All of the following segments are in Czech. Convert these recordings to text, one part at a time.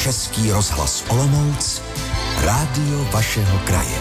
Český rozhlas Olomouc, rádio vašeho kraje.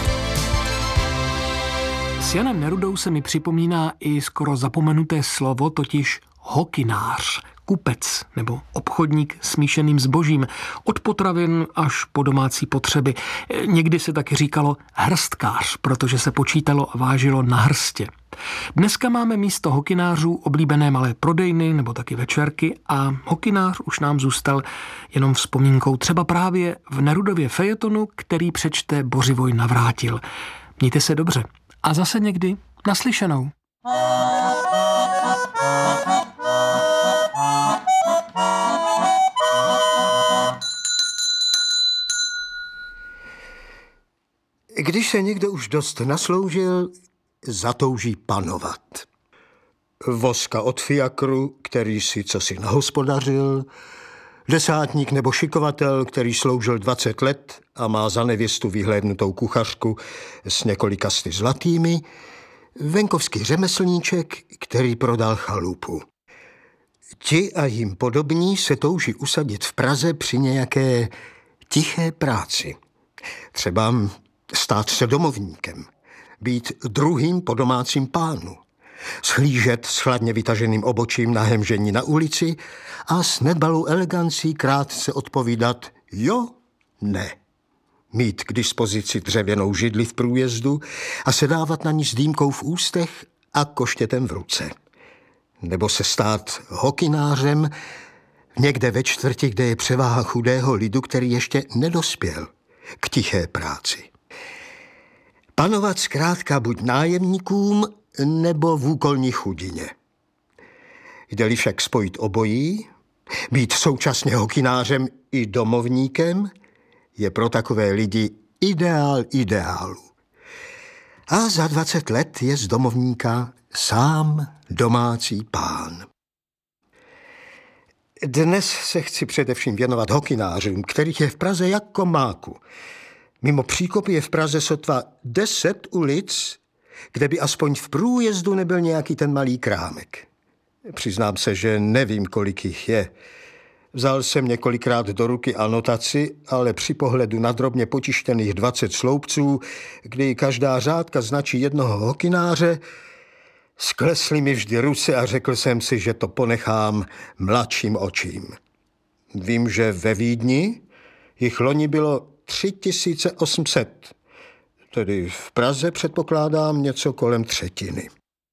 S Janem Nerudou se mi připomíná i skoro zapomenuté slovo, totiž hokynář, kupec nebo obchodník s míšeným zbožím, od potravin až po domácí potřeby. Někdy se taky říkalo hrstkář, protože se počítalo a vážilo na hrstě. Dneska máme místo hokynářů oblíbené malé prodejny nebo taky večerky a hokynář už nám zůstal jenom vzpomínkou, třeba právě v Nerudově fejetonu, který přečte Bořivoj Navrátil. Mějte se dobře a zase někdy naslyšenou. Když se někdo už dost nasloužil, zatouží panovat. Voska od fiakru, který si cosi nahospodařil, desátník nebo šikovatel, který sloužil 20 let a má za nevěstu vyhlédnutou kuchařku s několika sty zlatými, venkovský řemeslníček, který prodal chalupu. Ti a jim podobní se touží usadit v Praze při nějaké tiché práci. Třeba stát se domovníkem, být druhým po domácím pánu, shlížet s chladně vytaženým obočím na hemžení na ulici a s nedbalou elegancí krátce odpovídat jo, ne. Mít k dispozici dřevěnou židli v průjezdu a sedávat na ní s dýmkou v ústech a koštětem v ruce. Nebo se stát hokynářem někde ve čtvrti, kde je převáha chudého lidu, který ještě nedospěl k tiché práci. Panovat zkrátka buď nájemníkům, nebo v úkolní chudině. Jde-li však spojit obojí, být současně hokynářem i domovníkem, je pro takové lidi ideál ideálu. A za 20 let je z domovníka sám domácí pán. Dnes se chci především věnovat hokynářům, kterých je v Praze jako máku. Mimo příkopy je v Praze sotva 10 ulic, kde by aspoň v průjezdu nebyl nějaký ten malý krámek. Přiznám se, že nevím, kolik jich je. Vzal jsem několikrát do ruky anotaci, ale při pohledu na drobně potištěných 20 sloupců, kdy každá řádka značí jednoho hokynáře, sklesly mi vždy ruce a řekl jsem si, že to ponechám mladším očím. Vím, že ve Vídni jich loni bylo 3800, tedy v Praze předpokládám něco kolem třetiny.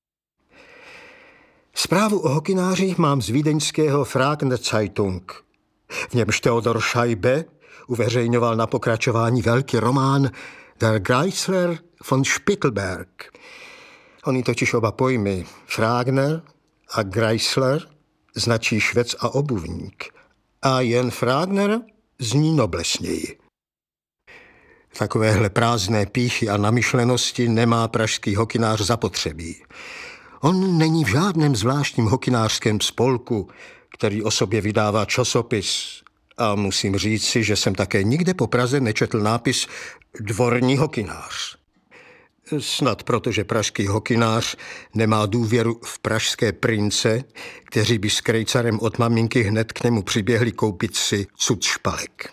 Zprávu o hokynářích mám z vídeňského Fragner Zeitung. V němž Theodor Scheibe uveřejňoval na pokračování velký román Der Greisler von Spittelberg. Oni totiž oba pojmy Fragner a Greisler značí švec a obuvník. A jen Fragner zní noblesněji. Takovéhle prázdné pýchy a namyšlenosti nemá pražský hokynář zapotřebí. On není v žádném zvláštním hokynářském spolku, který o sobě vydává časopis. A musím říci, že jsem také nikde po Praze nečetl nápis dvorní hokynář. Snad protože pražský hokynář nemá důvěru v pražské prince, kteří by s krejcarem od maminky hned k němu přiběhli koupit si cud špalek.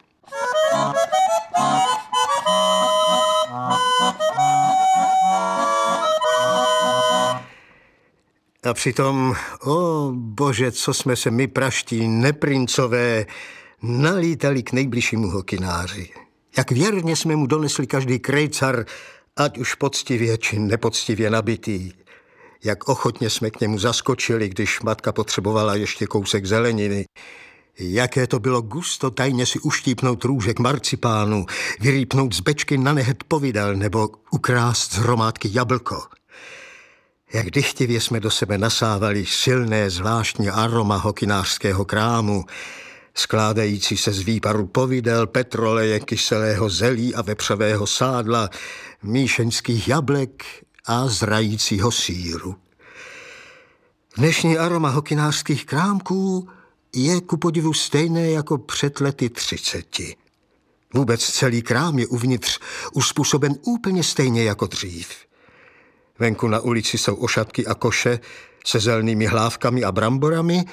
A přitom, o bože, co jsme se my praští neprincové nalítali k nejbližšímu hokynáři. Jak věrně jsme mu donesli každý krejcar, ať už poctivě či nepoctivě nabitý. Jak ochotně jsme k němu zaskočili, když matka potřebovala ještě kousek zeleniny. Jaké to bylo gusto tajně si uštípnout růžek marcipánu, vyrýpnout z bečky na nehet povidel nebo ukrást z hromádky jablko. Jak dychtivě jsme do sebe nasávali silné zvláštní aroma hokynářského krámu, skládající se z výparu povidel, petroleje, kyselého zelí a vepřového sádla, míšeňských jablek a zrajícího sýru. Dnešní aroma hokynářských krámků je ku podivu stejné jako před lety 30. Vůbec celý krám je uvnitř uspůsoben úplně stejně jako dřív. Venku na ulici jsou ošatky a koše se zelnými hlávkami a bramborami,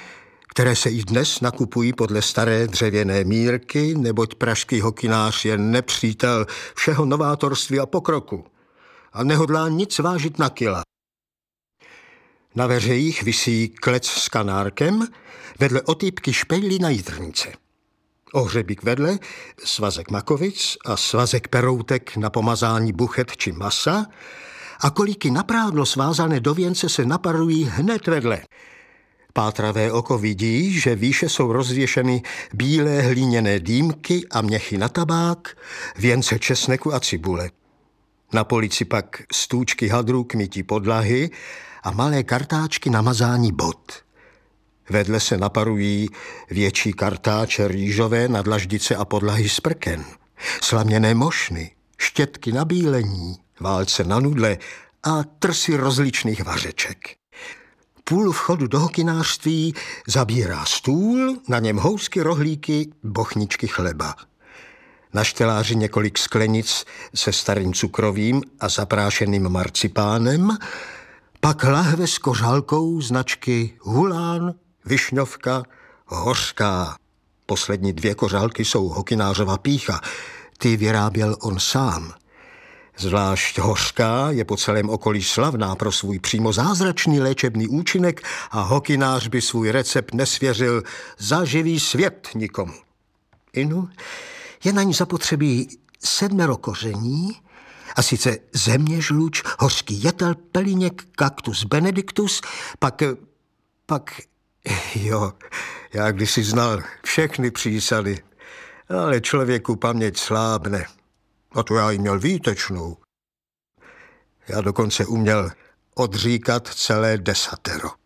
které se i dnes nakupují podle staré dřevěné mírky, neboť pražský hokynář je nepřítel všeho novátorství a pokroku a nehodlá nic vážit na kila. Na veřejích visí klec s kanárkem, vedle otýpky špejlí na jitrnice. Ohřebík vedle, svazek makovic a svazek peroutek na pomazání buchet či masa a kolíky na prádlo svázané do věnce se naparují hned vedle. Pátravé oko vidí, že výše jsou rozvěšeny bílé hlíněné dýmky a měchy na tabák, věnce česneku a cibule. Na polici pak stůčky hadrů k mytí podlahy a malé kartáčky na mazání bot. Vedle se naparují větší kartáče rýžové na dlaždice a podlahy z prken, slaměné mošny, štětky na bílení, válce na nudle a trsy rozličných vařeček. Půl vchodu do hokynářství zabírá stůl, na něm housky, rohlíky, bochničky chleba. Na šteláři několik sklenic se starým cukrovým a zaprášeným marcipánem, pak lahve s kořálkou značky Hulán, Višňovka, Hořká. Poslední 2 kořálky jsou hokynářova pýcha, ty vyráběl on sám. Zvlášť Hořká je po celém okolí slavná pro svůj přímo zázračný léčebný účinek a hokynář by svůj recept nesvěřil za živý svět nikomu. Inu je na ní zapotřebí 7 koření, a sice zeměžluč, hořký jetel, pelíněk, kaktus benedictus, pak, já kdysi znal všechny přísady, ale člověku paměť slábne. A to já jí měl výtečnou. Já dokonce uměl odříkat celé 10.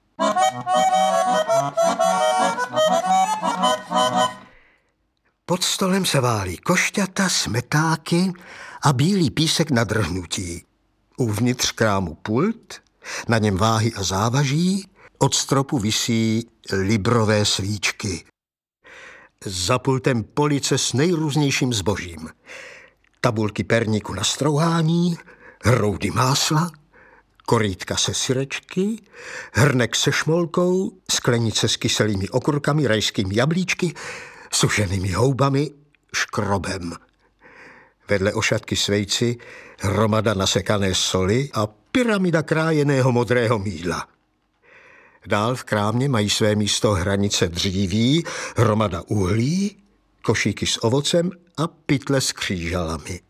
Pod stolem se válí košťata, smetáky a bílý písek na drhnutí. Uvnitř krámu pult, na něm váhy a závaží, od stropu visí librové svíčky. Za pultem police s nejrůznějším zbožím. Tabulky perníku na strouhání, hroudy másla, korýtka se syrečky, hrnek se šmolkou, sklenice s kyselými okurkami, rajskými jablíčky, sušenými houbami, škrobem. Vedle ošatky s vejci hromada nasekané soli a pyramida krájeného modrého mýdla. Dál v krámě mají své místo hranice dříví, hromada uhlí, košíky s ovocem a pytle s křížalami.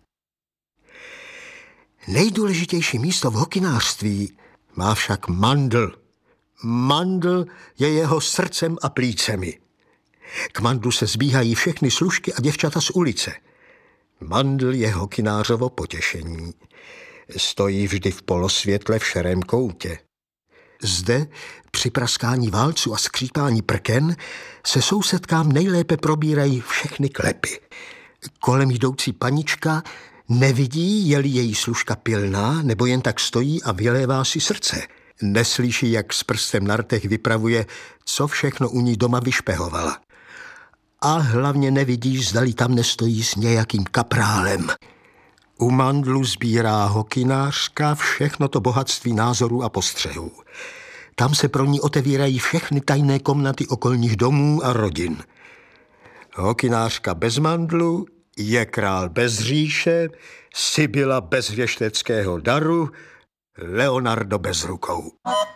Nejdůležitější místo v hokynářství má však mandl. Mandl je jeho srdcem a plícemi. K mandlu se zbíhají všechny služky a děvčata z ulice. Mandl je hokynářovo potěšení. Stojí vždy v polosvětle v šerém koutě. Zde, při praskání válců a skřípání prken, se sousedkám nejlépe probírají všechny klepy. Kolem jdoucí panička nevidí, je-li její služka pilná, nebo jen tak stojí a vylévá si srdce. Neslyší, jak s prstem na rtech vypravuje, co všechno u ní doma vyšpehovala. A hlavně nevidí, zdali tam nestojí s nějakým kaprálem. U mandlu sbírá hokynářka všechno to bohatství názorů a postřehů. Tam se pro ní otevírají všechny tajné komnaty okolních domů a rodin. Hokynářka bez mandlu je král bez říše, Sibyla bez věšteckého daru, Leonardo bez rukou.